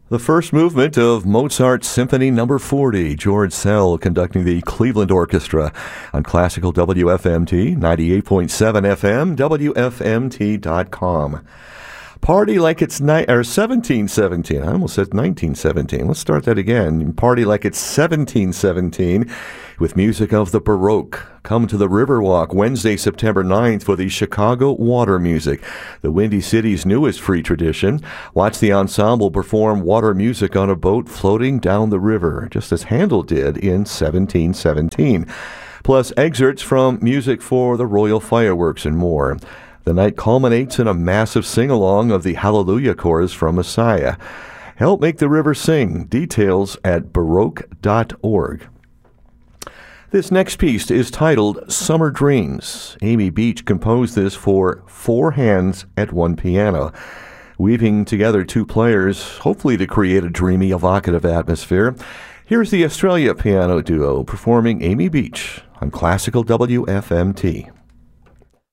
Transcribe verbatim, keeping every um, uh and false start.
The first movement of Mozart's Symphony Number forty, George Szell conducting the Cleveland Orchestra on Classical W F M T, ninety-eight point seven F M, W F M T dot com. Party like it's ni- or seventeen seventeen. I almost said nineteen seventeen. Let's start that again. Party like it's seventeen seventeen with music of the Baroque. Come to the Riverwalk Wednesday, September ninth for the Chicago Water Music, the Windy City's newest free tradition. Watch the ensemble perform water music on a boat floating down the river, just as Handel did in seventeen seventeen. Plus excerpts from music for the Royal Fireworks and more. The night culminates in a massive sing-along of the Hallelujah Chorus from Messiah. Help make the river sing. Details at baroque dot org. This next piece is titled Summer Dreams. Amy Beach composed this for four hands at one piano, weaving together two players, hopefully to create a dreamy, evocative atmosphere. Here's the Australia Piano Duo performing Amy Beach on Classical W F M T.